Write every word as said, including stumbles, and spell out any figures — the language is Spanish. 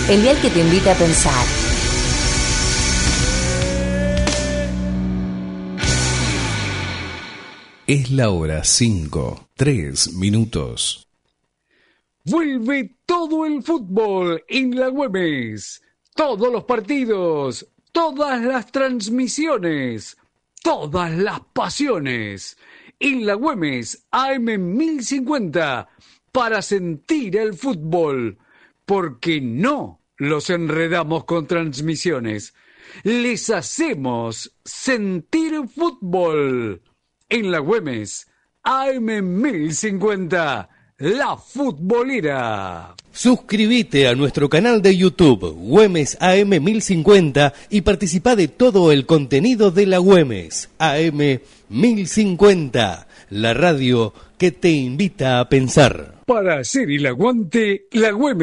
el dial que te invita a pensar. Es la hora cinco, tres minutos. Vuelve todo el fútbol en la Güemes. Todos los partidos, todas las transmisiones, todas las pasiones. En la Güemes A M mil cincuenta para sentir el fútbol. Porque no los enredamos con transmisiones. Les hacemos sentir fútbol. En la Güemes, A M mil cincuenta, La Futbolera. Suscríbete a nuestro canal de YouTube, Güemes A M mil cincuenta, y participa de todo el contenido de la Güemes A M mil cincuenta, la radio que te invita a pensar. Para hacer el aguante, la Güemes